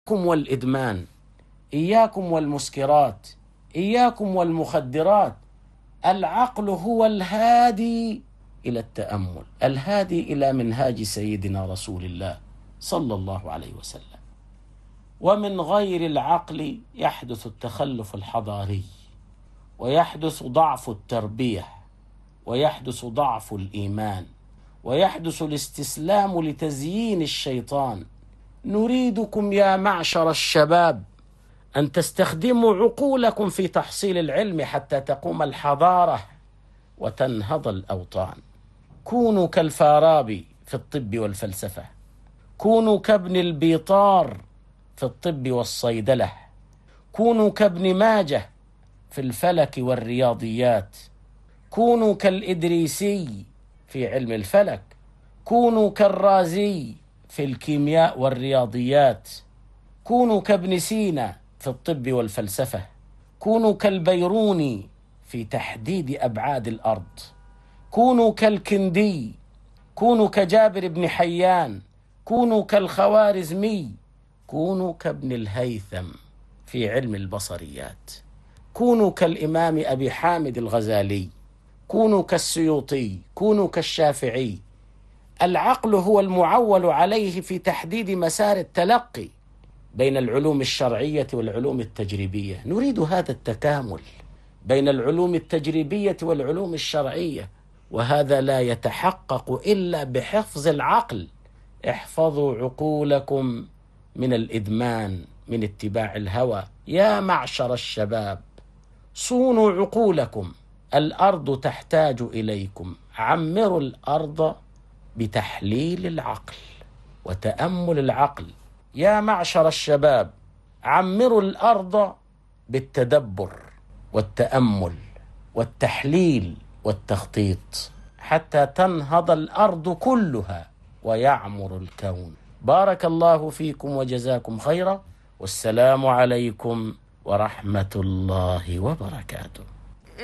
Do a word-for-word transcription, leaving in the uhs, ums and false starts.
إياكم والإدمان، إياكم والمسكرات، إياكم والمخدرات. العقل هو الهادي إلى التأمل، الهادي إلى منهاج سيدنا رسول الله صلى الله عليه وسلم. ومن غير العقل يحدث التخلف الحضاري، ويحدث ضعف التربية، ويحدث ضعف الإيمان، ويحدث الاستسلام لتزيين الشيطان. نريدكم يا معشر الشباب أن تستخدموا عقولكم في تحصيل العلم حتى تقوم الحضارة وتنهض الأوطان. كونوا كالفارابي في الطب والفلسفة، كونوا كابن البيطار في الطب والصيدلة، كونوا كابن ماجه في الفلك والرياضيات، كونوا كالإدريسي في علم الفلك، كونوا كالرازي في الكيمياء والرياضيات، كونوا كابن سينا في الطب والفلسفة، كونوا كالبيروني في تحديد أبعاد الأرض، كونوا كالكندي، كونوا كجابر بن حيان، كونوا كالخوارزمي، كونوا كابن الهيثم في علم البصريات، كونوا كالإمام أبي حامد الغزالي، كونوا كالسيوطي، كونوا كالشافعي. العقل هو المعول عليه في تحديد مسار التلقي بين العلوم الشرعية والعلوم التجريبية. نريد هذا التكامل بين العلوم التجريبية والعلوم الشرعية، وهذا لا يتحقق إلا بحفظ العقل. احفظوا عقولكم من الإدمان، من اتباع الهوى. يا معشر الشباب صونوا عقولكم، الأرض تحتاج إليكم. عمروا الأرض بتحليل العقل وتأمل العقل. يا معشر الشباب عمروا الأرض بالتدبر والتأمل والتحليل والتخطيط حتى تنهض الأرض كلها ويعمر الكون. بارك الله فيكم وجزاكم خيرا، والسلام عليكم ورحمة الله وبركاته.